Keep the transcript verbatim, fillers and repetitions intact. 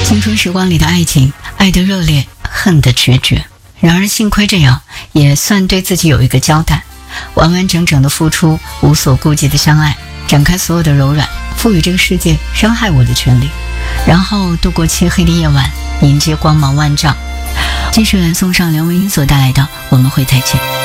青春时光里的爱情，爱得热烈，恨得决绝。然而幸亏这样，也算对自己有一个交代，完完整整的付出，无所顾忌的相爱，展开所有的柔软，赋予这个世界伤害我的权利，然后度过漆黑的夜晚，迎接光芒万丈。继续来送上梁文音所带来的《我们会再见》。